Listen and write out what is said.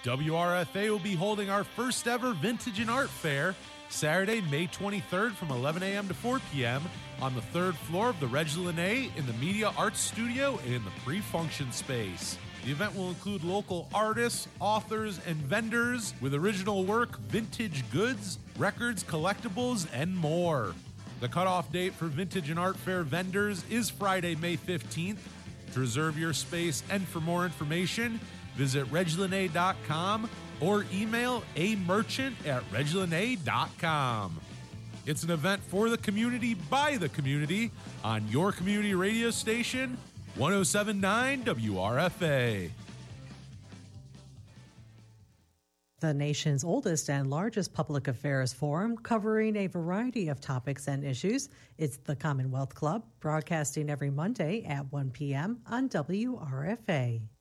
WRFA will be holding our first ever Vintage and Art Fair Saturday, May 23rd from 11 a.m. to 4 p.m. on the third floor of the Reg Linné in the Media Arts Studio in the pre-function space. The event will include local artists, authors, and vendors with original work, vintage goods, records, collectibles, and more. The cutoff date for Vintage and Art Fair vendors is Friday, May 15th. To reserve your space and for more information, visit reglinné.com or email amerchant@reglinné.com. It's an event for the community by the community on your community radio station, 107.9 WRFA. The nation's oldest and largest public affairs forum covering a variety of topics and issues. It's the Commonwealth Club, broadcasting every Monday at 1 p.m. on WRFA.